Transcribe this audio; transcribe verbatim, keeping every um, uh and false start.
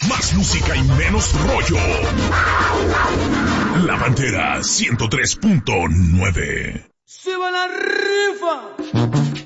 Más música y menos rollo. La Pantera ciento tres punto nueve. ¡Suba la rifa!